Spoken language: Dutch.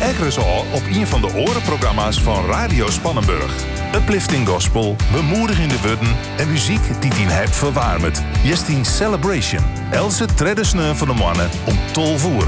Kijken ze al op een van de orenprogramma's van Radio Spannenburg. Uplifting gospel, bemoedigende woorden en muziek die tien hebt verwarmd. Jestien Celebration. Else traditioneel van de mannen om 12 uur.